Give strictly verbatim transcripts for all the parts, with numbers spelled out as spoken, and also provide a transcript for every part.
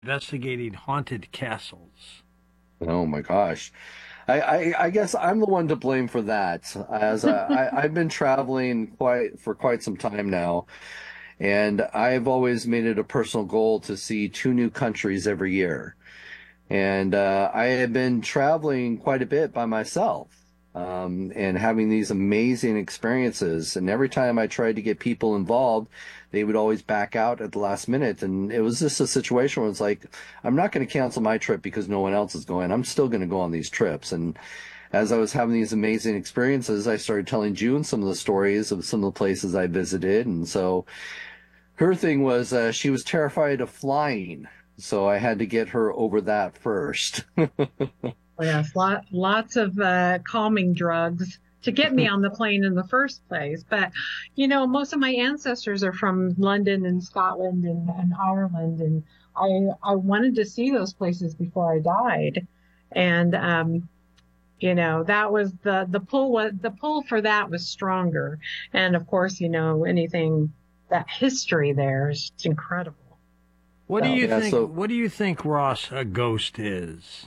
investigating haunted castles. Oh my gosh. I, I, I guess I'm the one to blame for that, as I, I, I've been traveling quite for quite some time now, and I've always made it a personal goal to see two new countries every year. And uh, I have been traveling quite a bit by myself, um, and having these amazing experiences. And every time I tried to get people involved, they would always back out at the last minute. And it was just a situation where it's like, I'm not going to cancel my trip because no one else is going. I'm still going to go on these trips. And as I was having these amazing experiences, I started telling June some of the stories of some of the places I visited. And so her thing was uh, she was terrified of flying. So I had to get her over that first. Yes, lot, lots of uh, calming drugs to get me on the plane in the first place. But, you know, most of my ancestors are from London and Scotland and, and Ireland. And I, I wanted to see those places before I died. And, um, you know, that was the, the pull, was, the pull for that was stronger. And of course, you know, anything, that history there is just incredible. What do So, you yeah, think? so What do you think, Ross, a ghost is?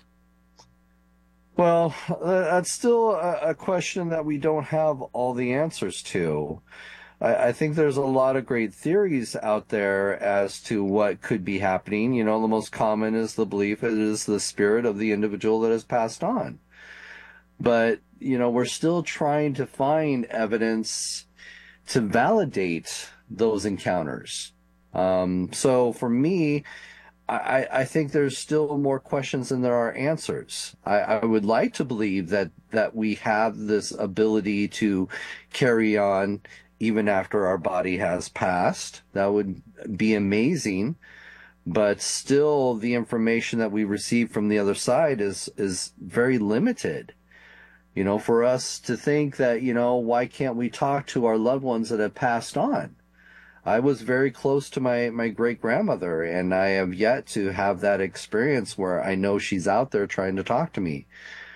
Well, uh, that's still a, a question that we don't have all the answers to. I, I think there's a lot of great theories out there as to what could be happening. You know, the most common is the belief it is the spirit of the individual that has passed on. But, you know, we're still trying to find evidence to validate those encounters. Um, so for me, I, I think there's still more questions than there are answers. I, I would like to believe that, that we have this ability to carry on even after our body has passed. That would be amazing. But still, the information that we receive from the other side is, is very limited. You know, for us to think that, you know, why can't we talk to our loved ones that have passed on? I was very close to my, my great grandmother, and I have yet to have that experience where I know she's out there trying to talk to me.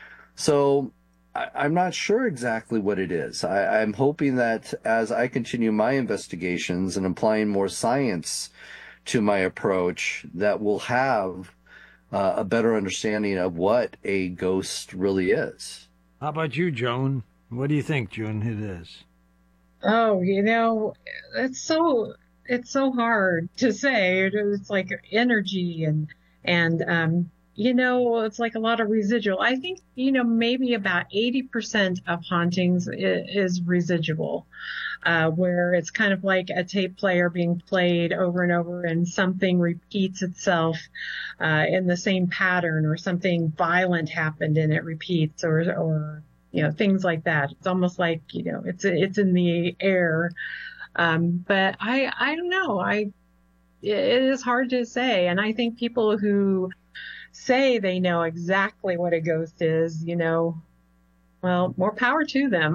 So I, I'm not sure exactly what it is. I, I'm hoping that as I continue my investigations and applying more science to my approach, that we'll have uh, a better understanding of what a ghost really is. How about you, Joan? What do you think, June, it is? Oh, you know, it's so it's so hard to say. It- It's like energy and and um, you know, it's like a lot of residual. I think, you know, maybe about eighty percent of hauntings i- is residual, uh, where it's kind of like a tape player being played over and over and something repeats itself uh, in the same pattern, or something violent happened and it repeats, or or you know, things like that. It's almost like, you know, it's it's in the air. Um, but I I don't know. I It is hard to say, and I think people who say they know exactly what a ghost is, you know, well, more power to them.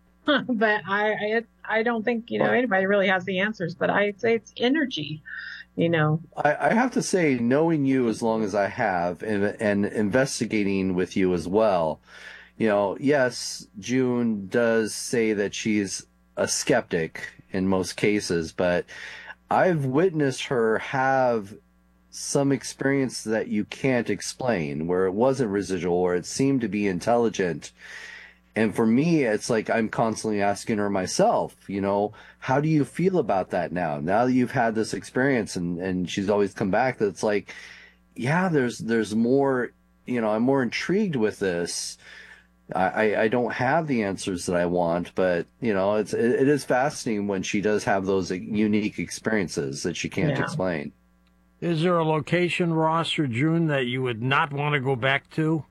But I I I don't think, you know, Well, anybody really has the answers. But I'd say it's energy, you know. I, I have to say, knowing you as long as I have, and, and investigating with you as well, you know, yes, June does say that she's a skeptic in most cases, but I've witnessed her have some experience that you can't explain, where it wasn't residual, or it seemed to be intelligent. And for me, it's like I'm constantly asking her myself, you know, how do you feel about that now? Now that you've had this experience, and, and she's always come back, that it's like, yeah, there's there's more, you know, I'm more intrigued with this. I, I I don't have the answers that I want, but you know, it's it, it is fascinating when she does have those unique experiences that she can't Yeah. explain. Is there a location, Ross or June, that you would not want to go back to?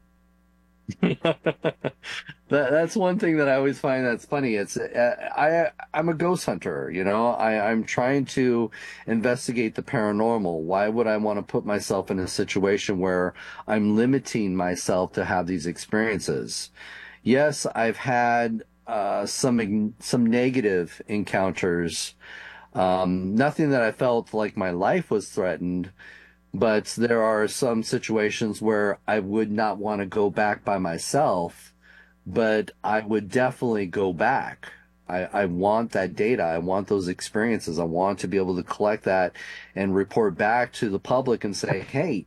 that that's one thing that I always find that's funny. It's uh, I I'm a ghost hunter, you know. I I'm trying to investigate the paranormal. Why would I want to put myself in a situation where I'm limiting myself to have these experiences? Yes, I've had uh, some some negative encounters. Um, nothing that I felt like my life was threatened, but there are some situations where I would not want to go back by myself, but I would definitely go back. I, I want that data. I want those experiences. I want to be able to collect that and report back to the public and say, hey,